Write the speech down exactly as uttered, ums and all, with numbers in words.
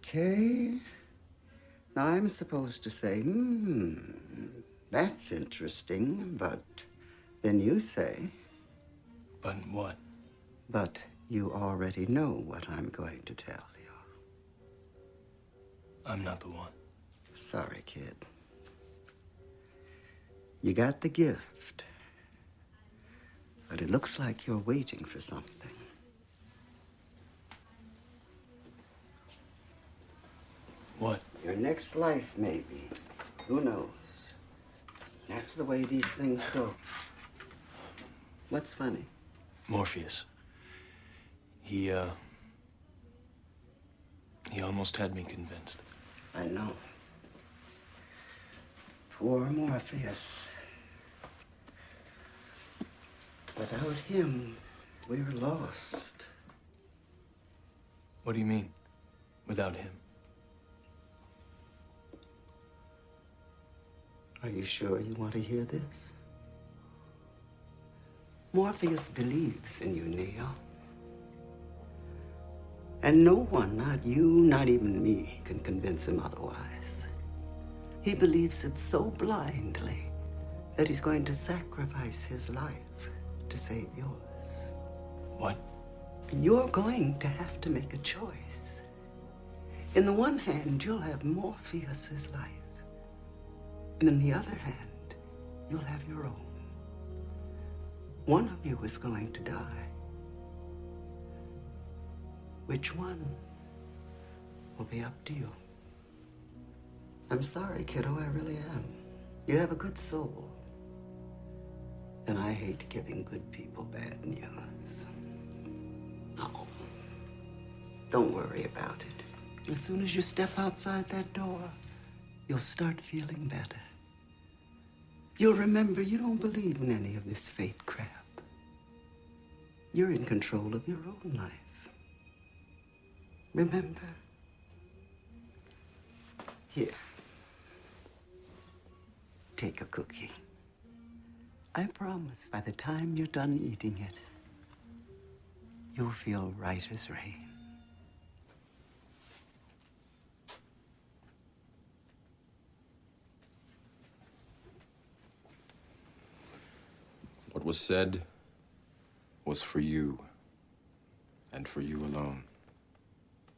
Okay. Now I'm supposed to say, hmm, that's interesting, but then you say... But what? But you already know what I'm going to tell you. I'm not the one. Sorry, kid. You got the gift, but it looks like you're waiting for something. What? Your next life, maybe. Who knows? That's the way these things go. What's funny? Morpheus. He, uh... He almost had me convinced. I know. Poor Morpheus. Without him, we're lost. What do you mean, without him? Are you sure you want to hear this? Morpheus believes in you, Neo. And no one, not you, not even me, can convince him otherwise. He believes it so blindly that he's going to sacrifice his life to save yours. What? You're going to have to make a choice. In the one hand, you'll have Morpheus's life. And in the other hand, you'll have your own. One of you is going to die. Which one will be up to you. I'm sorry, kiddo, I really am. You have a good soul. And I hate giving good people bad news. Oh, don't worry about it. As soon as you step outside that door, you'll start feeling better. You'll remember you don't believe in any of this fate crap. You're in control of your own life. Remember? Here. Take a cookie. I promise by the time you're done eating it, you'll feel right as rain. What was said was for you, and for you alone.